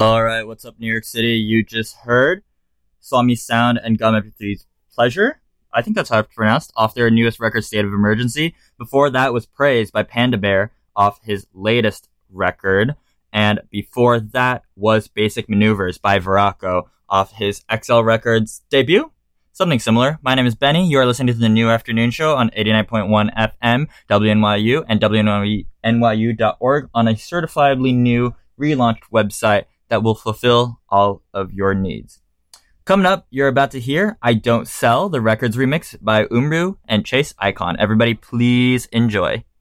Alright, what's up, New York City? You just heard Swami Sound and Gum MP3's Pleasure. I think that's how it's pronounced, off their newest record, State of Emergency. Before that was Praise by Panda Bear off his latest record. And before that was Basic Maneuvers by Veraco off his XL Records debut. Something similar. My name is Benny. You are listening to the New Afternoon Show on 89.1 FM, WNYU, and WNYU.org on a certifiably new, relaunched website that will fulfill all of your needs. Coming up, you're about to hear I Don't Sell, the Records remix by Umru and Chase Icon. Everybody, please enjoy.